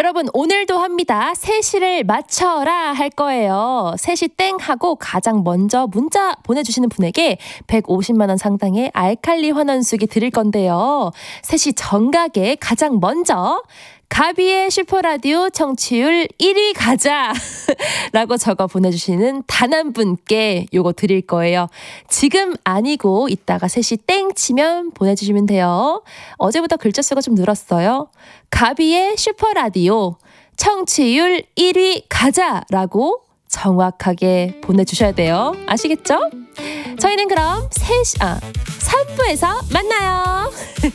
여러분 오늘도 합니다. 3시를 맞춰라 할 거예요. 3시 땡 하고 가장 먼저 문자 보내주시는 분에게 150만 원 상당의 알칼리 환원수기 드릴 건데요. 3시 정각에 가장 먼저 가비의 슈퍼라디오 청취율 1위 가자 라고 적어 보내주시는 단 한 분께 요거 드릴 거예요. 지금 아니고 이따가 3시 땡 치면 보내주시면 돼요. 어제보다 글자 수가 좀 늘었어요. 가비의 슈퍼라디오 청취율 1위 가자 라고 정확하게 보내주셔야 돼요. 아시겠죠? 저희는 그럼 3부에서 만나요.